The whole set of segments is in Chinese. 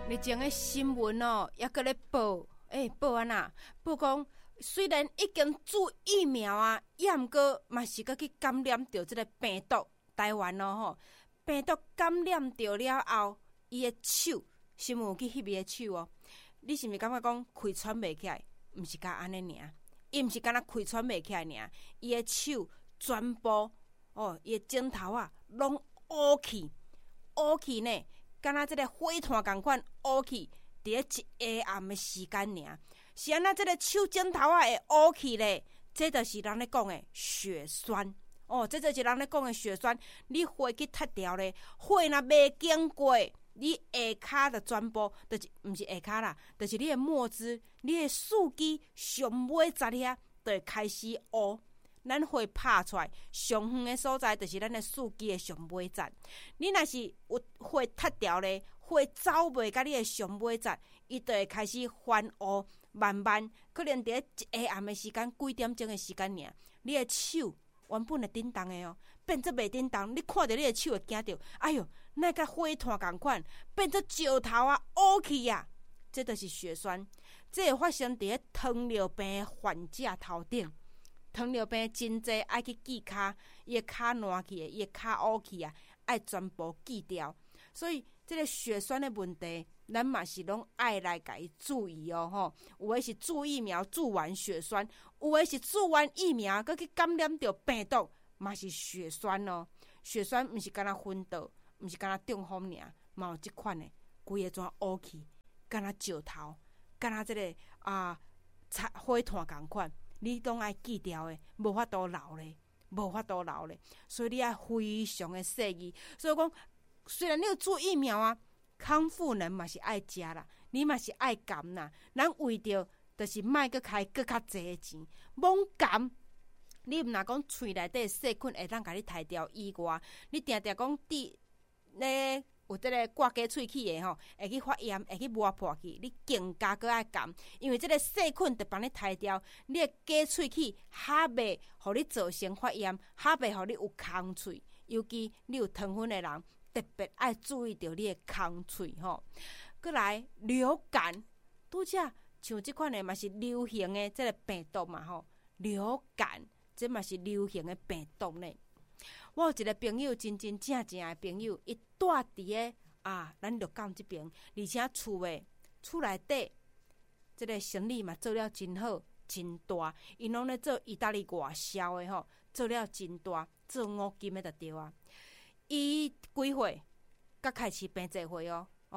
日前的新闻哦，也搁咧报，报安那？报讲虽然已经注疫苗啊，也毋过嘛是搁去感染着即个病毒。台湾哦病毒感染着了后，伊的手，新闻有去翕伊的手哦。你是毋是感觉讲开喘袂起来？毋是甲安尼尔，伊毋是敢若开喘袂起来尔，伊的手全部伊的指头啊，拢乌去呢。敢若即个火炭共款乌去，伫咧一下暗的时间尔，是安那即个手指头啊会乌去咧？这就是人咧讲的血栓这就是人咧讲的血栓。你火去踢掉咧，火若未经过，你下骹就全部，就是毋是下骹啦，就是你的末肢、你的四肢上尾节遐，就会开始乌。咱火拍出来上远的所在，就是咱的四肢的上尾节。你若是有火踢掉咧，火走袂甲你的上尾节，伊就会开始翻乌，慢慢可能伫一下暗的时间，几点钟的时间尔，你的手原本会叮当的变做袂叮当。你看到你的手会惊到，哎哟，那甲火炭共款，变做石头啊，乌去啊，这就是血栓。这会发生伫咧糖尿病的患者头顶。糖尿病真济爱去记骹，伊的骹烂去的，伊的骹乌去啊，爱全部记掉。所以这个血栓的问题，咱嘛是拢爱来甲伊注意吼。有的是注疫苗注完血栓，有的是注完疫苗搁去感染着病毒，嘛是血栓哦。血栓毋是敢若昏倒，毋是敢若中风尔，嘛有即款的，规个全乌去，敢若石头，敢若这个火炭共款。你拢爱记掉的，无法度留咧，无法度留咧，所以你爱非常的细意。所以讲，虽然你有注疫苗啊，康复人嘛是爱食啦，你嘛是爱甘啦。咱为着就是卖搁开搁较济的钱，罔甘。你毋若讲喙内底细菌会当甲你摕掉以外，你定定讲咧。有即个挂假喙齿的会去发炎，会去磨破去，你更加搁爱甘，因为即个细菌得帮你摕掉，你的假喙齿哈袂互你造成发炎，哈袂互你有空喙。尤其你有糖分的人，特别爱注意到你的空喙过来流感，拄则像即款的嘛是流行的即个病毒嘛流感这嘛是流行的病毒呢。我有一个朋友，真正的朋友，伊住伫个咱鹿港这边，而且厝内底这个生意嘛做了真好，真大。因拢咧做意大利外销的做了真大，做五金的就对啊。伊几岁？甲开始病济岁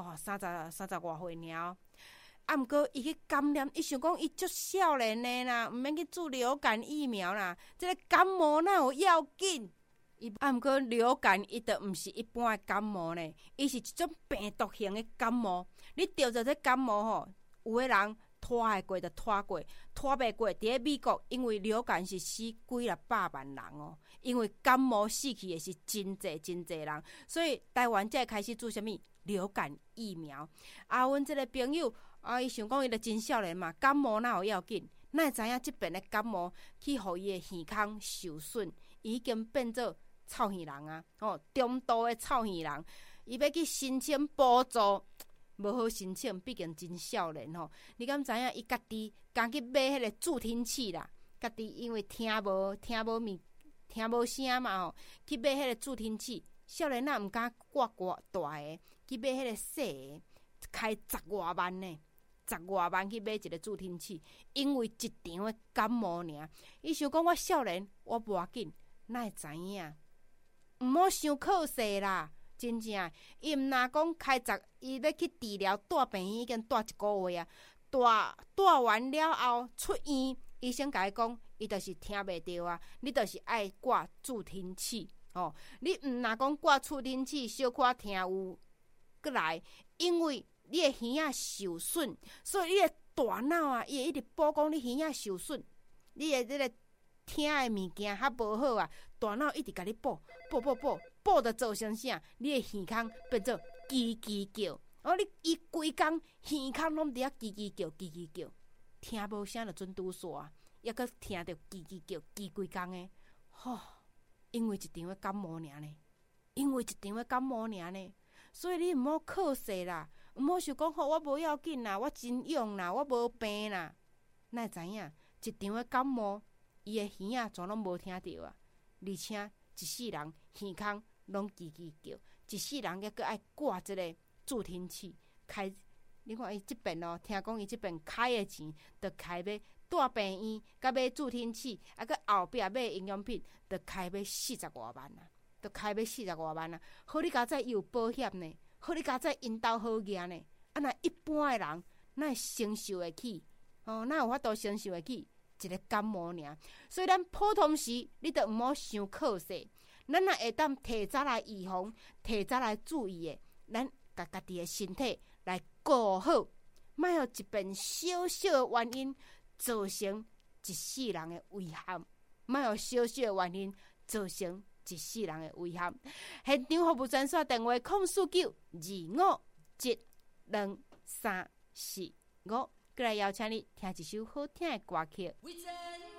30外岁尔。毋过伊去感染，伊想讲伊足少年的啦，毋免去注流感疫苗啦。这个感冒哪有要紧？毋过流感伊就毋是一般的感冒呢，伊是一种病毒型的感冒。你得着这感冒有的人拖会过就拖过，拖袂过。伫咧美国，因为流感是死几啊百万人因为感冒死去的是真济人，所以台湾才会开始做啥物流感疫苗。阮这个朋友伊想讲伊就真少年嘛，感冒哪有要紧？哪会知影即边的感冒去互伊的耳孔受损，已经变做臭耳人啊！中度的臭耳人，伊要去申请补助，无好申请，毕竟真少年你敢知影？伊家己刚去买迄个助听器啦，家己因为听无声嘛去买迄个助听器。少年仔毋敢挂大的，去买迄个细的，开10外万呢，10外万去买一个助听器，因为一场的感冒尔。伊想讲我少年，我无要紧，哪会知影？毋好伤靠势啦，真正。伊毋若讲开伊要去治疗，住病院已经住1个月啊。住完了后出院，医生甲伊讲，伊就是听袂到啊。你就是爱挂助听器你毋若讲挂助听器，小可听有过来，因为你的耳仔受损，所以你的大脑啊，伊会一直报讲你耳仔受损，你的这个听的物件较无好啊，大脑一直甲你报就造成啥？你的耳孔变做叽叽叫你伊规工耳孔拢伫遐叽叽叫，听无声就准拄煞，抑阁听着叽叽叫，叽规工的因为一场的感冒尔呢，所以你毋好靠势啦， 毋好想讲我无要紧啦，我真勇啦，我无病啦。哪会知影一场的感冒，伊的耳仔全拢无听着啊，而且一世人耳孔拢叽叽叫，一世人还阁爱挂一个助听器开。你看伊即边哦，听讲伊即边开的钱，着开要带病院，甲买助听器，啊，佮后壁买营养品，着开要40多万啊，着开要40多万啊。好你家在伊有保险呢，好你家在因兜好业呢。啊，若一般的人，哪会承受会起？哦，哪有法度承受会起一个感冒尔？所以咱普通时，你着毋好伤靠势。咱若会当提早来预防，提早来注意的，咱甲家己的身体来顾好，莫互一便小小的原因造成一世人的危险，莫互小小的原因造成一世人的危险。现场服务专线电话04925722345，过来邀请你听一首好听的歌曲。